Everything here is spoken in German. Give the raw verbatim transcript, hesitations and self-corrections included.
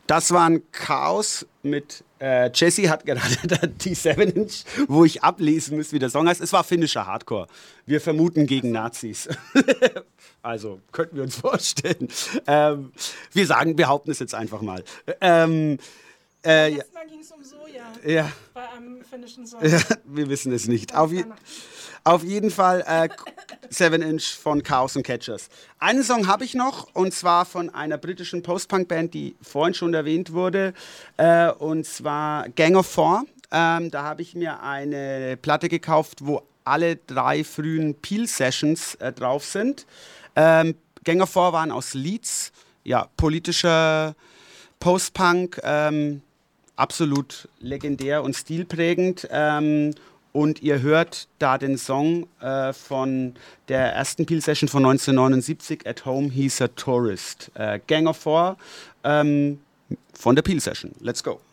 Das war ein Chaos mit äh, Jesse hat gerade die seven Inch, wo ich ablesen muss, wie der Song heißt. Es war finnischer Hardcore. Wir vermuten gegen Nazis. Also könnten wir uns vorstellen. Ähm, wir sagen, behaupten es jetzt einfach mal. Ähm, äh, Letztes Mal ging es um Soja. Ja. Bei einem finnischen Song. Ja, wir wissen es nicht. Auf, je auf jeden Fall äh, seven Inch von Chaos und Catchers. Einen Song habe ich noch, und zwar von einer britischen Post-Punk-Band, die vorhin schon erwähnt wurde, äh, und zwar Gang of Four. Ähm, da habe ich mir eine Platte gekauft, wo alle drei frühen Peel-Sessions äh, drauf sind. Ähm, Gang of Four waren aus Leeds, ja, politischer Post-Punk, ähm, absolut legendär und stilprägend. Ähm, und ihr hört da den Song äh, von der ersten Peel-Session von neunzehnhundertneunundsiebzig, At Home He's a Tourist. Äh, Gang of Four ähm, von der Peel-Session. Let's go.